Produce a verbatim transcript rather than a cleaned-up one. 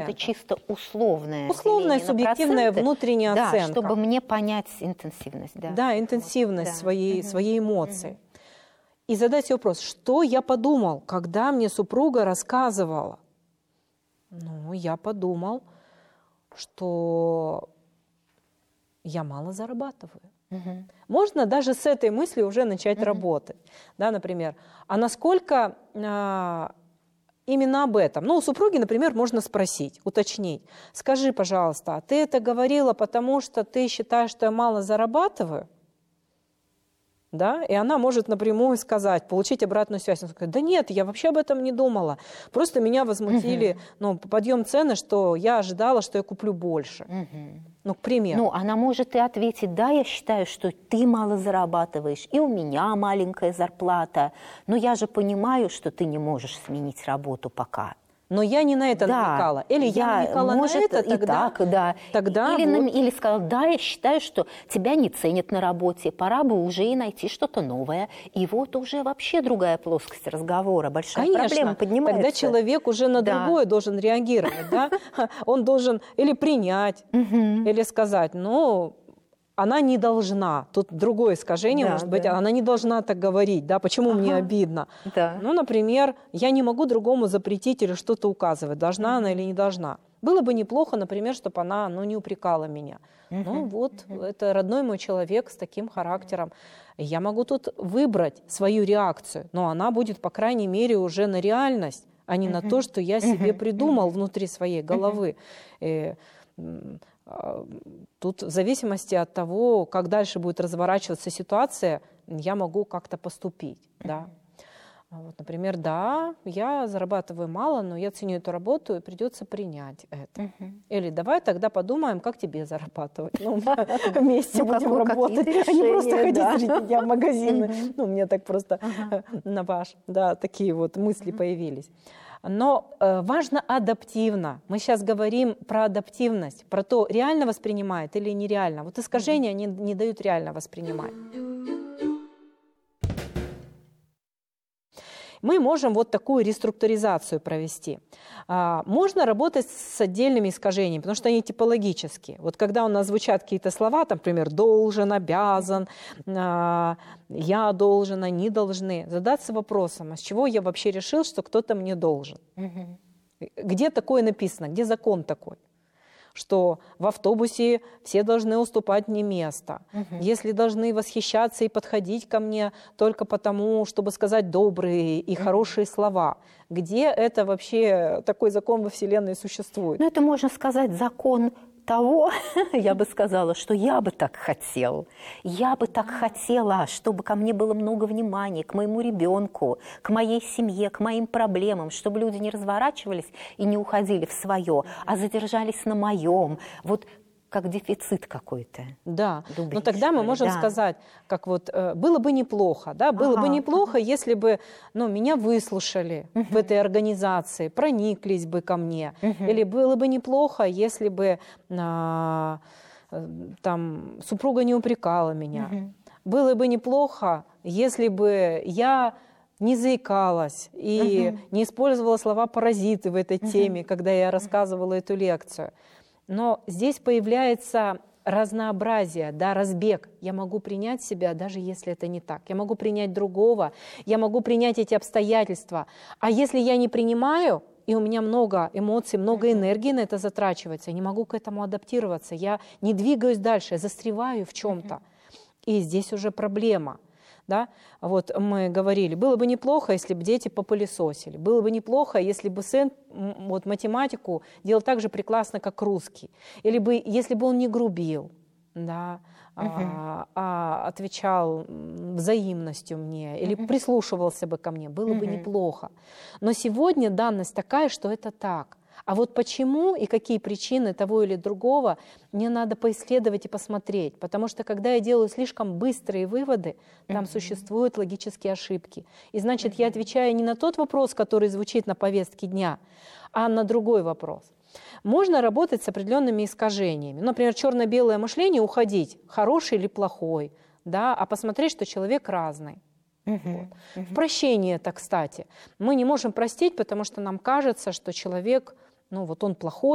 это чисто условное. Условная, субъективная внутренняя да, оценка. чтобы мне понять интенсивность. Да, да интенсивность да. Своей, угу. своей эмоции. Угу. И задать себе вопрос, что я подумал, когда мне супруга рассказывала? Ну, я подумал, что я мало зарабатываю. Угу. Можно даже с этой мыслью уже начать угу. работать. Да, например, а насколько а, именно об этом? Ну, у супруги, например, можно спросить, уточнить. Скажи, пожалуйста, а ты это говорила, потому что ты считаешь, что я мало зарабатываю? Да? И она может напрямую сказать, получить обратную связь. Она сказать, да нет, я вообще об этом не думала. Просто меня возмутили угу. ну, подъем цены, что я ожидала, что я куплю больше. Угу. Ну, к примеру. Ну, она может и ответить, да, я считаю, что ты мало зарабатываешь, и у меня маленькая зарплата, но я же понимаю, что ты не можешь сменить работу пока. Но я не на это да, намекала. Или я, я намекала может, на это, тогда... И так, да. тогда или, вот... на, или сказала, да, я считаю, что тебя не ценят на работе, пора бы уже и найти что-то новое. И вот уже вообще другая плоскость разговора, большая Конечно, проблема поднимается. Тогда человек уже на да. другое должен реагировать. Да? Он должен или принять, или сказать, ну... Она не должна, тут другое искажение, да, может быть, да. она не должна так говорить, да, почему ага. мне обидно. Да. Ну, например, я не могу другому запретить или что-то указывать, должна mm-hmm. она или не должна. Было бы неплохо, например, чтобы она ну, не упрекала меня. Mm-hmm. Ну вот, mm-hmm. это родной мой человек с таким характером. Я могу тут выбрать свою реакцию, но она будет, по крайней мере, уже на реальность, а не mm-hmm. на то, что я себе mm-hmm. придумал mm-hmm. внутри своей головы. Mm-hmm. Тут в зависимости от того, как дальше будет разворачиваться ситуация, я могу как-то поступить. Да? Вот, например, да, я зарабатываю мало, но я ценю эту работу, и придется принять это. Uh-huh. Или давай тогда подумаем, как тебе зарабатывать. Ну, вместе будем работать, а не просто ходить среди дня в магазины. Ну, мне так просто на ваш, да, такие вот мысли появились. Но э, важно адаптивно. Мы сейчас говорим про адаптивность, про то, реально воспринимает или нереально. Вот искажения не, не дают реально воспринимать. Мы можем вот такую реструктуризацию провести. А, можно работать с отдельными искажениями, потому что они типологические. Вот когда у нас звучат какие-то слова, там, например, должен, обязан, а, я должен, они должны, задаться вопросом, а с чего я вообще решил, что кто-то мне должен? Угу. Где такое написано, где закон такой? Что в автобусе все должны уступать мне место. Угу. Если должны восхищаться и подходить ко мне только потому, чтобы сказать добрые и угу. хорошие слова. Где это вообще, такой закон во Вселенной существует? Ну, это можно сказать закон того, я бы сказала, что я бы так хотел. Я бы так хотела, чтобы ко мне было много внимания, к моему ребенку, к моей семье, к моим проблемам, чтобы люди не разворачивались и не уходили в свое, а задержались на моем. Вот как дефицит какой-то. Да, Дубрич, но тогда мы можем да. сказать, как вот, э, было бы неплохо, да, было ага, бы неплохо, ага. если бы, ну, меня выслушали угу. в этой организации, прониклись бы ко мне, угу. или было бы неплохо, если бы э, там супруга не упрекала меня, угу. было бы неплохо, если бы я не заикалась и угу. не использовала слова паразиты в этой угу. теме, когда я рассказывала эту лекцию. Но здесь появляется разнообразие, да, разбег. Я могу принять себя, даже если это не так. Я могу принять другого, я могу принять эти обстоятельства. А если я не принимаю, и у меня много эмоций, много энергии на это затрачивается, я не могу к этому адаптироваться, я не двигаюсь дальше, я застреваю в чем-то. И здесь уже проблема. Да? Вот мы говорили, было бы неплохо, если бы дети попылесосили, было бы неплохо, если бы сын вот, математику делал так же прекрасно, как русский, или бы, если бы он не грубил, да, угу. а, а отвечал взаимностью мне, или угу. прислушивался бы ко мне, было угу. бы неплохо. Но сегодня данность такая, что это так. А вот почему и какие причины того или другого, мне надо поисследовать и посмотреть. Потому что когда я делаю слишком быстрые выводы, там mm-hmm. существуют логические ошибки. И значит, mm-hmm. я отвечаю не на тот вопрос, который звучит на повестке дня, а на другой вопрос. Можно работать с определенными искажениями. Например, черно-белое мышление, уходить, хороший или плохой, да, а посмотреть, что человек разный. Uh-huh, вот. uh-huh. В прощении это, кстати. Мы не можем простить, потому что нам кажется, что человек, ну вот он плохой,